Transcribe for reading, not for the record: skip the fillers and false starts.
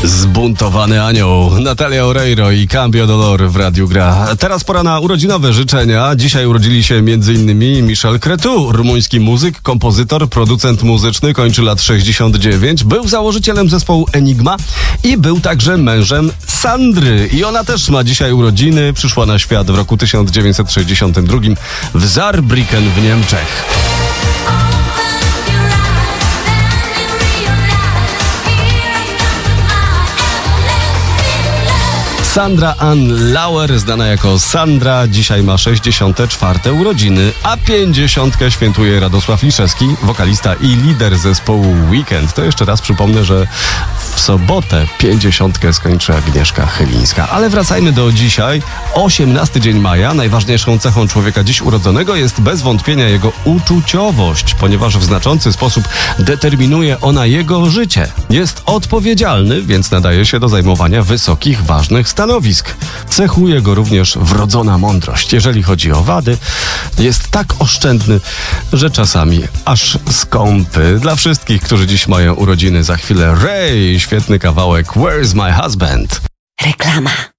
Zbuntowany anioł, Natalia Oreiro i Cambio Dolor w Radiu Gra. Teraz pora na urodzinowe życzenia. Dzisiaj urodzili się m.in. Michel Cretu, rumuński muzyk, kompozytor, producent muzyczny, kończy lat 69. Był założycielem zespołu Enigma i był także mężem Sandry. I ona też ma dzisiaj urodziny. Przyszła na świat w roku 1962 w Saarbrücken w Niemczech. Sandra Ann Lauer, znana jako Sandra, dzisiaj ma 64. urodziny, a 50. świętuje Radosław Liszewski, wokalista i lider zespołu Weekend. To jeszcze raz przypomnę, że w sobotę 50. skończy Agnieszka Chylińska. Ale wracajmy do dzisiaj. 18 dzień maja. Najważniejszą cechą człowieka dziś urodzonego jest bez wątpienia jego uczuciowość, ponieważ w znaczący sposób determinuje ona jego życie. Jest odpowiedzialny, więc nadaje się do zajmowania wysokich, ważnych stanowisk. Cechuje go również wrodzona mądrość. Jeżeli chodzi o wady, jest tak oszczędny, że czasami aż skąpy. Dla wszystkich, którzy dziś mają urodziny, za chwilę Ray, świetny kawałek Where's My Husband? Reklama.